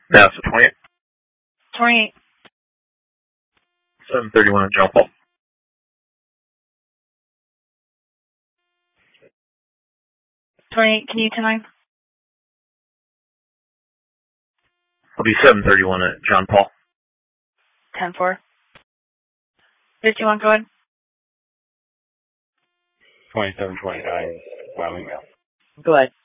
That's the 28. 28. 731 at John Paul. 28, can you 10-9? I'll be 731 at John Paul. 10-4. 51, go ahead. 2729, Wyoming. Go ahead.